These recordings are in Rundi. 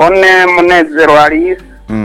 mbone Munezero Alice.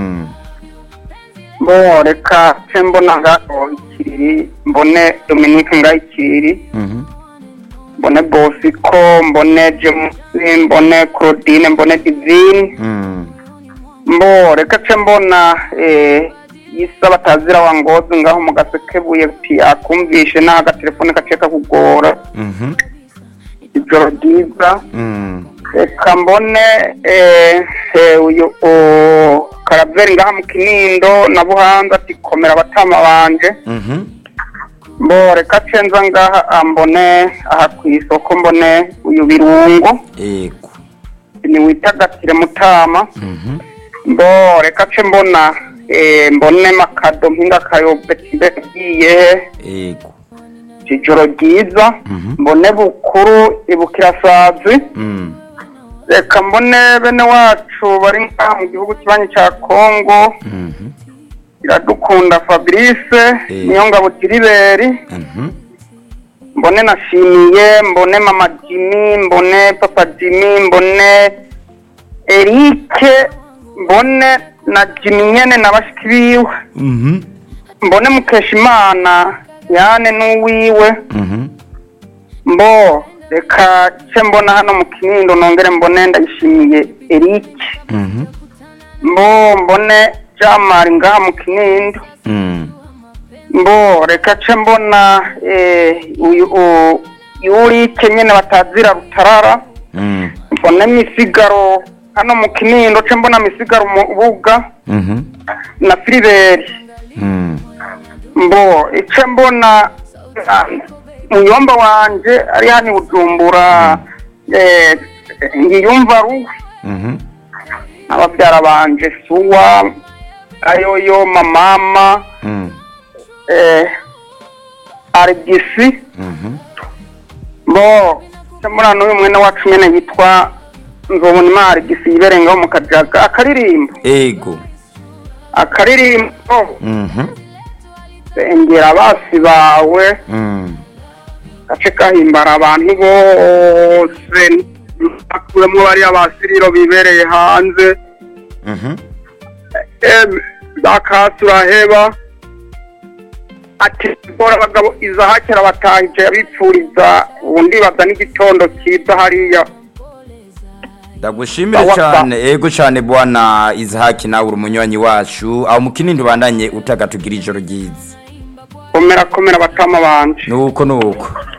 Bo reka ce mbona ngaho ikiriri mbone Dominique Ngayikiriri. Mbone Bosiko, mbone James, mbone Claudine, mbone Divine. Mbo reka ce mbona Isa batazira wa Ngozi ngaho mu Gasekebuye ati akumvishe na agatelefone kaceka kugora. Ijoro ryiza. Reka mbone uyu Karaveri ngaha mu Kinindo na Buhanza ati komera abatama banje. Mbo reka cenza ngaha mbone aha kwisoko mbone uyu Birungo. Yego. Ni witagatire Mutama. Mbo reka ce mbona mbone Makado mpinga Kayobe tigiye. Yego. Ijoro ryiza. Mbone Bukuru ibukirasazi. Reka mbone bene wacu bari ngaha mu gihugu kibanyi ca Kongo. Iradukunda Fabrice niyo ngabo Tiriberi. Mbone Nashimiye, mbone Mama Jimmy, mbone Papa Jimmy, mbone Eric, mbone na Jimmy nyene na bashiki biwe. Mbone Mukeshimana yane n'uwiwe. Mbo reka ce mbona hano mu Kinindo nongere mbone Ndayishimiye Eric. Mbo mbone Jamari ngaha mu Kinindo. Mbo reka ce mbona uyu Yuri kenyene batazira Rutarara. Mbone Misigaro hano mu Kinindo ce mbona Misigaro mu Buga. Na Filiberi. Mbo ice mbona Muyomba wanje ari hani Bujumbura ngiyumva ruwe. Ababyara banje Suwa ayoyo mama Arigisi. Mbo cyamura n'uyu mwene wacu nyene yitwa Nzobonima Arigisi yiberengaho mu Kajaga akaririmbo. Ego. Akaririmbo. Engera basi bawe. Gace kahimbara abantu bose akuremo bari abasiriro bibereye hanze. Bakasura heba ati bora bagabo izahakera batahije abipfuriza ubundi bazana igitondo cyiza hariya. Ndagushimire cyane ego cyane bwana Izahaki nawe urumunywanyi wacu aho mu Kinindo bandanye utagatugira ijoro ryiza. Komera batama banje. Nuko